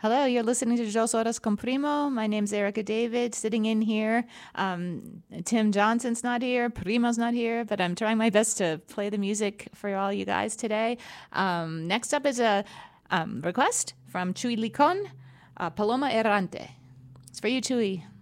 Hello, you're listening to Dos Horas con Primo. My name's Erica David, sitting in here. Tim Johnson's not here, Primo's not here, but I'm trying my best to play the music for all you guys today. Next up is a request from Chuy Licon, Paloma Errante. It's for you, Chuy.